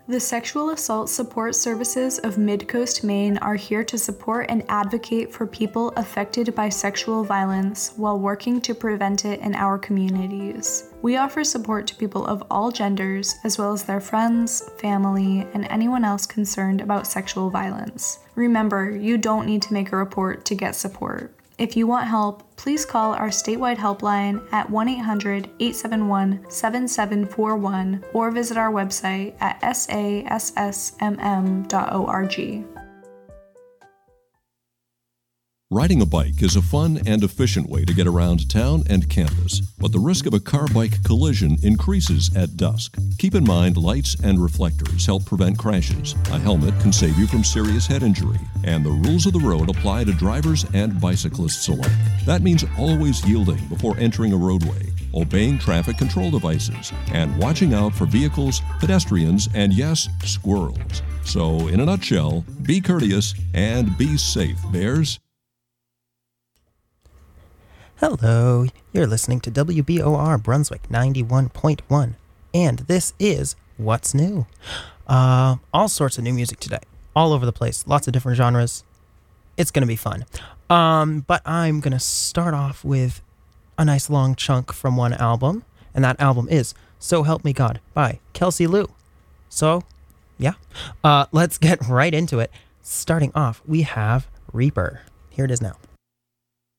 The Sexual Assault Support Services of Midcoast, Maine are here to support and advocate for people affected by sexual violence while working to prevent it in our communities. We offer support to people of all genders, as well as their friends, family, and anyone else concerned about sexual violence. Remember, you don't need to make a report to get support. If you want help, please call our statewide helpline at 1-800-871-7741 or visit our website at sassmm.org. Riding a bike is a fun and efficient way to get around town and campus, but the risk of a car-bike collision increases at dusk. Keep in mind lights and reflectors help prevent crashes. A helmet can save you from serious head injury, and the rules of the road apply to drivers and bicyclists alike. That means always yielding before entering a roadway, obeying traffic control devices, and watching out for vehicles, pedestrians, and yes, squirrels. So, in a nutshell, be courteous and be safe, Bears. Hello, you're listening to WBOR Brunswick 91.1, and this is What's New. All sorts of new music today, all over the place, lots of different genres. It's going to be fun. But I'm going to start off with a nice long chunk from one album, and that album is So Help Me God by Kelsey Lou. So, yeah, let's get right into it. Starting off, we have Reaper. Here it is now.